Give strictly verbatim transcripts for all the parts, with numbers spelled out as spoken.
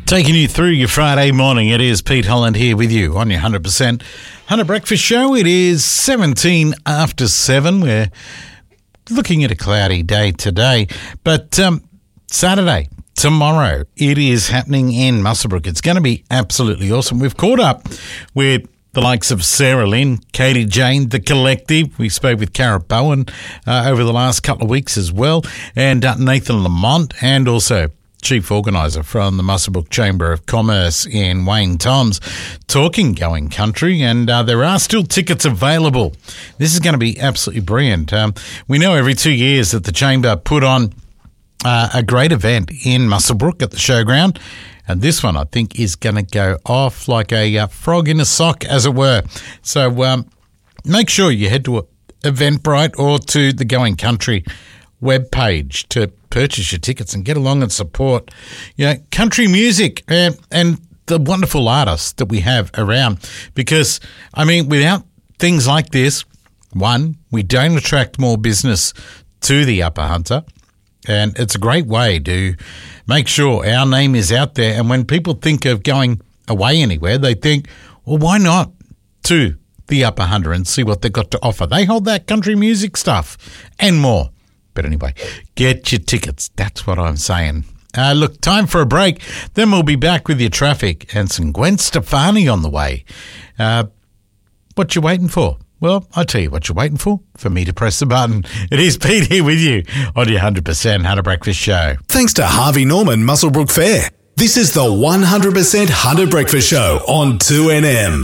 Taking you through your Friday morning, it is Pete Holland here with you on your one hundred percent Hunter Breakfast Show. It is seventeen after seven. We're looking at a cloudy day today, but um, Saturday, tomorrow, it is happening in Muswellbrook. It's going to be absolutely awesome. We've caught up with the likes of Sarah Lynn, Katie Jane, The Collective. We spoke with Cara Bowen uh, over the last couple of weeks as well, and uh, Nathan Lamont, and also Chief Organiser from the Muswellbrook Chamber of Commerce in Wayne Toms, talking Going Country, and uh, there are still tickets available. This is going to be absolutely brilliant. Um, we know every two years that the Chamber put on uh, a great event in Muswellbrook at the showground, and this one I think is going to go off like a uh, frog in a sock, as it were. So um, make sure you head to Eventbrite or to the Going Country webpage to purchase your tickets and get along and support, you know, country music and, and the wonderful artists that we have around. Because, I mean, without things like this, one, we don't attract more business to the Upper Hunter, and it's a great way to make sure our name is out there. And when people think of going away anywhere, they think, well, why not to the Upper Hunter and see what they've got to offer? They hold that country music stuff and more. But anyway, get your tickets. That's what I'm saying. Uh, look, time for a break. Then we'll be back with your traffic and some Gwen Stefani on the way. Uh, what you waiting for? Well, I'll tell you what you're waiting for. For me to press the button. It is Pete here with you on your one hundred percent Hunter Breakfast Show. Thanks to Harvey Norman Muswellbrook Fair. This is the one hundred percent Hunter Breakfast Show on two N M.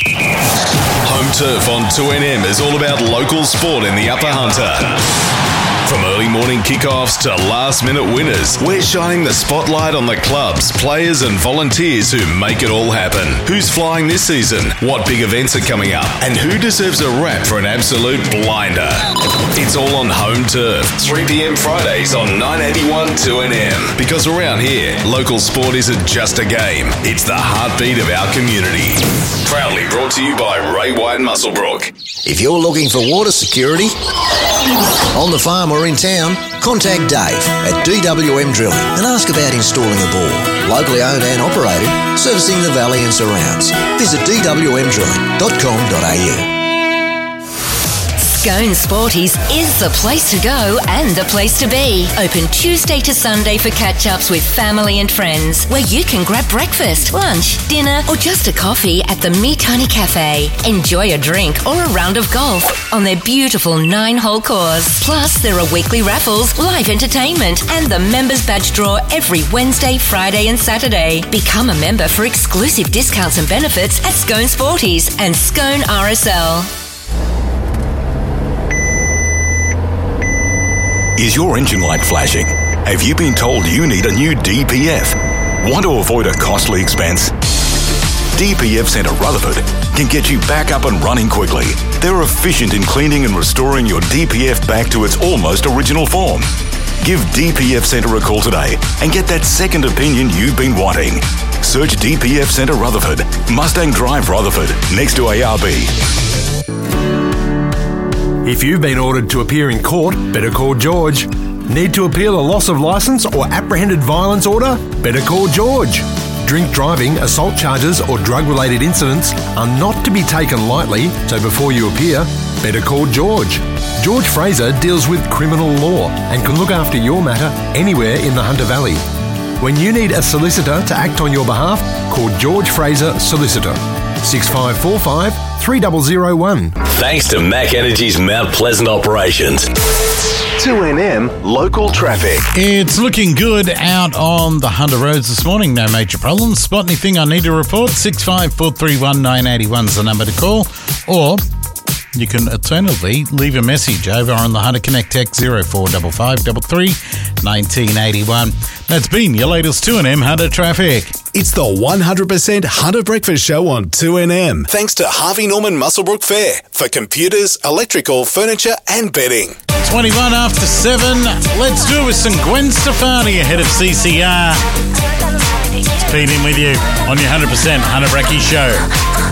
Home Turf on two N M is all about local sport in the Upper Hunter. From early morning kickoffs to last-minute winners, we're shining the spotlight on the clubs, players and volunteers who make it all happen. Who's flying this season? What big events are coming up? And who deserves a rap for an absolute blinder? It's all on Home Turf, three p.m. Fridays on nine eighty-one two N M. Because around here, local sport isn't just a game, it's the heartbeat of our community. Proudly brought to you by Ray White Muswellbrook. If you're looking for water security on the farm or in town, contact Dave at D W M Drilling and ask about installing a bore. Locally owned and operated, servicing the valley and surrounds. Visit d w m drilling dot com dot a u. Scone Sporties is the place to go and the place to be. Open Tuesday to Sunday for catch-ups with family and friends, where you can grab breakfast, lunch, dinner, or just a coffee at the Meat Honey Cafe. Enjoy a drink or a round of golf on their beautiful nine-hole course. Plus, there are weekly raffles, live entertainment, and the members badge draw every Wednesday, Friday, and Saturday. Become a member for exclusive discounts and benefits at Scone Sporties and Scone R S L. Is your engine light flashing? Have you been told you need a new D P F? Want to avoid a costly expense? D P F Centre Rutherford can get you back up and running quickly. They're efficient in cleaning and restoring your D P F back to its almost original form. Give D P F Centre a call today and get that second opinion you've been wanting. Search D P F Centre Rutherford, Mustang Drive Rutherford, next to A R B. If you've been ordered to appear in court, better call George. Need to appeal a loss of licence or apprehended violence order? Better call George. Drink driving, assault charges or drug-related incidents are not to be taken lightly, so before you appear, better call George. George Fraser deals with criminal law and can look after your matter anywhere in the Hunter Valley. When you need a solicitor to act on your behalf, call George Fraser Solicitor. six five four five, three zero zero one. Thanks to Mac Energy's Mount Pleasant operations. two N M local traffic. It's looking good out on the Hunter roads this morning. No major problems. Spot anything I need to report? six five four three one nine eight one is the number to call. Or you can alternatively leave a message over on the Hunter Connect text zero four five five three three nineteen eighty-one. That's been your latest two N M Hunter traffic. It's the one hundred percent Hunter Breakfast Show on two N M. Thanks to Harvey Norman Muswellbrook Fair for computers, electrical, furniture and bedding. twenty-one after seven. Let's do it with some Gwen Stefani ahead of C C R. It's Pete in with you on your one hundred percent Hunter Breakfast Show.